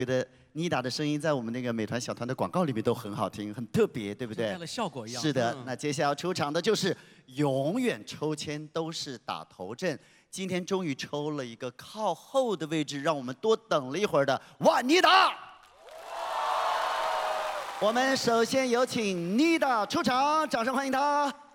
觉得妮达的声音在我们那个美团小团的广告里面都很好听，很特别，对不对？ 带了效果一样。 是的，那接下来要出场的就是永远抽签都是打头阵，今天终于抽了一个靠后的位置，让我们多等了一会儿的哇妮达。我们首先有请妮达出场，掌声欢迎她。